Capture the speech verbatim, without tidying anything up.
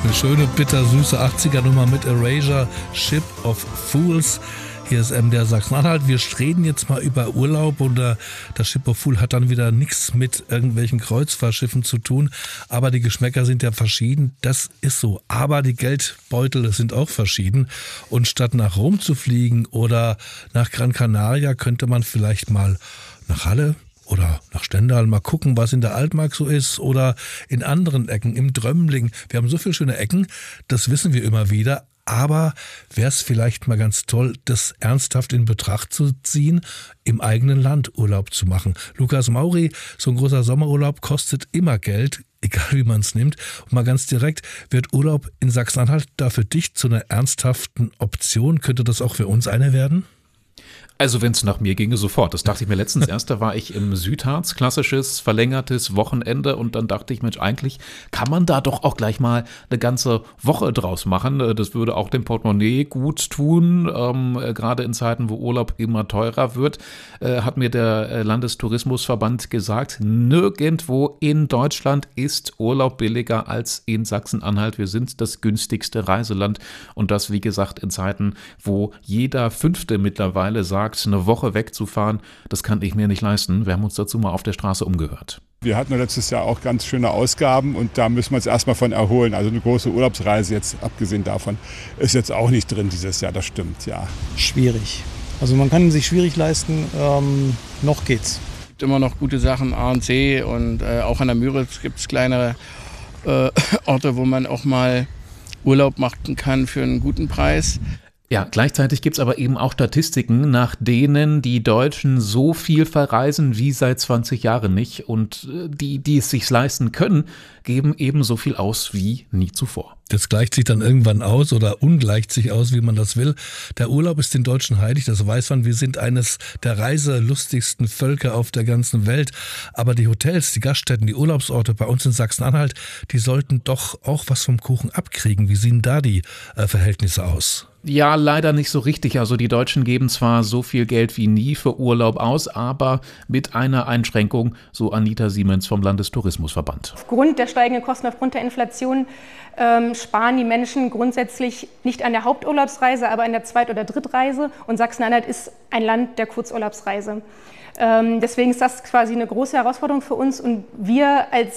Eine schöne, bittersüße achtziger-Nummer mit Erasure, Ship of Fools. Hier ist M D R Sachsen-Anhalt. Wir reden jetzt mal über Urlaub und äh, das Ship of Fool hat dann wieder nichts mit irgendwelchen Kreuzfahrtschiffen zu tun. Aber die Geschmäcker sind ja verschieden. Das ist so. Aber die Geldbeutel sind auch verschieden. Und statt nach Rom zu fliegen oder nach Gran Canaria könnte man vielleicht mal nach Halle oder nach Stendal mal gucken, was in der Altmark so ist oder in anderen Ecken, im Drömling. Wir haben so viele schöne Ecken, das wissen wir immer wieder. Aber wäre es vielleicht mal ganz toll, das ernsthaft in Betracht zu ziehen, im eigenen Land Urlaub zu machen. Lukas Mauri, so ein großer Sommerurlaub kostet immer Geld, egal wie man es nimmt. Und mal ganz direkt, wird Urlaub in Sachsen-Anhalt da für dich zu einer ernsthaften Option? Könnte das auch für uns eine werden? Also wenn es nach mir ginge, sofort. Das dachte ich mir letztens erst, da war ich im Südharz, klassisches, verlängertes Wochenende und dann dachte ich, Mensch, eigentlich kann man da doch auch gleich mal eine ganze Woche draus machen. Das würde auch dem Portemonnaie gut tun, ähm, gerade in Zeiten, wo Urlaub immer teurer wird, äh, hat mir der Landestourismusverband gesagt, nirgendwo in Deutschland ist Urlaub billiger als in Sachsen-Anhalt. Wir sind das günstigste Reiseland und das, wie gesagt, in Zeiten, wo jeder Fünfte mittlerweile sagt, eine Woche wegzufahren, das kann ich mir nicht leisten. Wir haben uns dazu mal auf der Straße umgehört. Wir hatten letztes Jahr auch ganz schöne Ausgaben und da müssen wir uns erstmal von erholen. Also eine große Urlaubsreise, jetzt abgesehen davon, ist jetzt auch nicht drin dieses Jahr, das stimmt, ja. Schwierig. Also man kann sich schwierig leisten, ähm, noch geht's. Es gibt immer noch gute Sachen, A und C und äh, auch an der Müritz gibt es kleinere äh, Orte, wo man auch mal Urlaub machen kann für einen guten Preis. Ja, gleichzeitig gibt es aber eben auch Statistiken, nach denen die Deutschen so viel verreisen wie seit zwanzig Jahren nicht. Und die, die es sich leisten können, geben eben so viel aus wie nie zuvor. Das gleicht sich dann irgendwann aus oder ungleicht sich aus, wie man das will. Der Urlaub ist den Deutschen heilig, das weiß man. Wir sind eines der reiselustigsten Völker auf der ganzen Welt. Aber die Hotels, die Gaststätten, die Urlaubsorte bei uns in Sachsen-Anhalt, die sollten doch auch was vom Kuchen abkriegen. Wie sehen da die äh, Verhältnisse aus? Ja, leider nicht so richtig. Also die Deutschen geben zwar so viel Geld wie nie für Urlaub aus, aber mit einer Einschränkung, so Anita Siemens vom Landestourismusverband. Aufgrund der steigenden Kosten, aufgrund der Inflation ähm, sparen die Menschen grundsätzlich nicht an der Haupturlaubsreise, aber an der Zweit- oder Drittreise. Und Sachsen-Anhalt ist ein Land der Kurzurlaubsreise. Ähm, deswegen ist das quasi eine große Herausforderung für uns und wir als